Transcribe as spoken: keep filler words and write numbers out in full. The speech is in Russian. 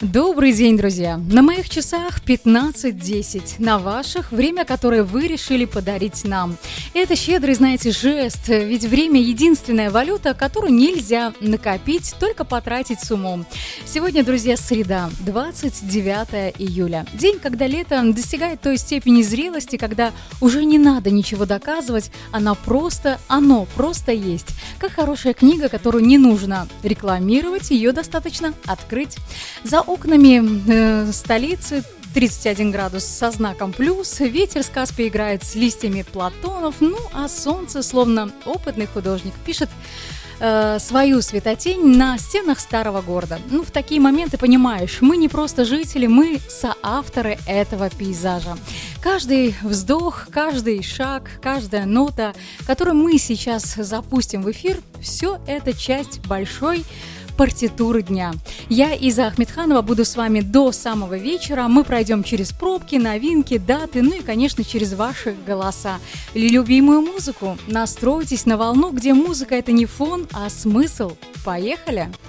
Добрый день, друзья! На моих часах пятнадцать десять, на ваших время, которое вы решили подарить нам. Это щедрый, знаете, жест, ведь время — единственная валюта, которую нельзя накопить, только потратить с умом. Сегодня, друзья, среда, двадцать девятое июля. День, когда лето достигает той степени зрелости, когда уже не надо ничего доказывать, оно просто, оно просто есть. Как хорошая книга, которую не нужно рекламировать, ее достаточно открыть. За окнами э, столицы тридцать один градус со знаком плюс, ветер с Каспия играет с листьями платонов, ну а солнце, словно опытный художник, пишет э, свою светотень на стенах старого города. Ну, в такие моменты понимаешь, мы не просто жители, мы соавторы этого пейзажа. Каждый вздох, каждый шаг, каждая нота, которую мы сейчас запустим в эфир, все это часть большой партитуры дня. Я, Иза Ахмедханова, буду с вами до самого вечера. Мы пройдем через пробки, новинки, даты, ну и, конечно, через ваши голоса. Любимую музыку. Настройтесь на волну, где музыка — это не фон, а смысл. Поехали!